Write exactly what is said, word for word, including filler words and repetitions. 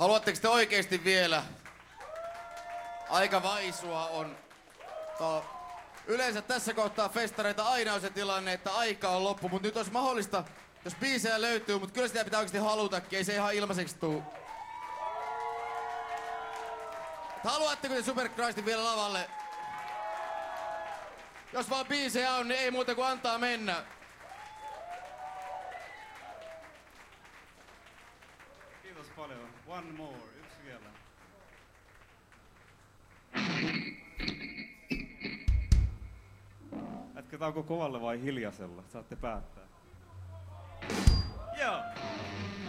Haluatteko te oikeesti vielä? Aika vaisua on. To, yleensä tässä kohtaa festareita aina on se tilanne, että aika on loppu, mutta nyt olisi mahdollista, jos biisejä löytyy, mutta kyllä sitä pitää oikeesti halutakin, ei se ihan ilmaiseksi tuu. Haluatteko te Supercrustin vielä lavalle? Jos vaan biisejä on, niin ei muuta kuin antaa mennä. Kiitos paljon. One more. Yksi vielä. Jatketaanko kovalle vai hiljaisella? Saatte päättää. Joo.